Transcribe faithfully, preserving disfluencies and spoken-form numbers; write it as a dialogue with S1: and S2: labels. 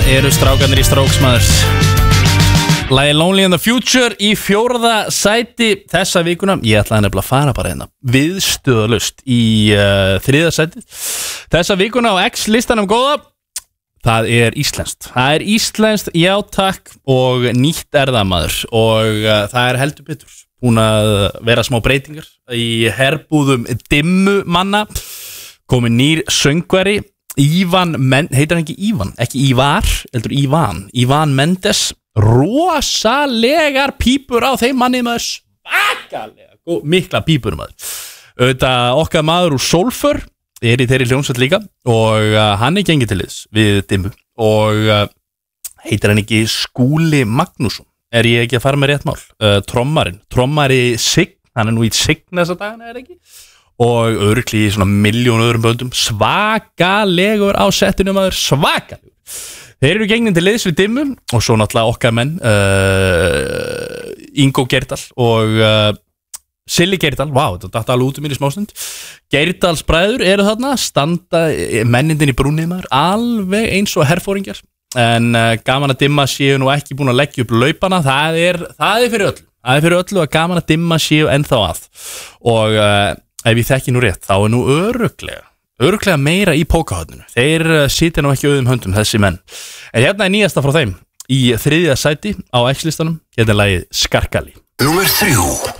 S1: eru strákarnir í Stróksmaður. Lagið Lonely in the Future í fjórða sæti þessa vikuna. Ég ætlaði nefnilega að fara bara hérna viðstöðalust í uh, þriðja sæti þessa vikuna á X-listanum góða. Það er íslenskt. Það er íslenskt, já takk, og nýtt er það maður. Og uh, það er heldur betur búin að vera smá breytingar í herbúðum dimmu manna. Komið nýr söngvari Ívan, Men- heitir hann ekki Ívan? Ekki Ívar, heldur Ívan Ívan Mendes. Rosalegar pípur á þeim manni maður. Svakalega mikla pípur maður. Auðvitað okkar maður úr Sólför er í þeirri hljómsveit líka. Og uh, hann er gengið til liðs við dimmu. Og uh, heitir hann ekki Skúli Magnússon? Er ég ekki að fara með rétt mál? uh, Trommarinn, trommari Sign. Hann er nú í Sign þessa dagana, er ekki? Og örgli í svona miljón öðrum böndum. Svakalegur á settinu maður. Svakalegur. Þeir eru gengin til liðs við dimmu. Og svo náttúrulega okkar menn uh, Ingo Geirdal og uh, Silli Geirdal. Vá, wow, þetta datt alveg út um mér í smástund. Geirdals bræður eru þarna. Standa mennindin í brúnið maður. Alveg eins og herfóringjar. En uh, gaman að dimma séu nú ekki búin að leggja upp laupana. Það er, það er fyrir öllu. Það er fyrir öllu að gaman að dimma séu ennþá að. Og uh, ef ég þekki nú rétt, þá er nú öruglega öruglega meira í pókahotninu. Þeir uh, sitja nú ekki auðum höndum, þessi menn. En hérna er nýjasta frá þeim í þriðja sæti á X-listanum. Hérna er lagið Skarkali.
S2: Númer þrjú.